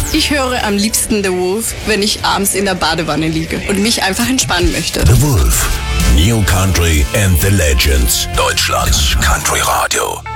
Ich höre am liebsten The Wolf, wenn ich abends in der Badewanne liege und mich einfach entspannen möchte. The Wolf, New Country and the Legends, Deutschlands Country Radio.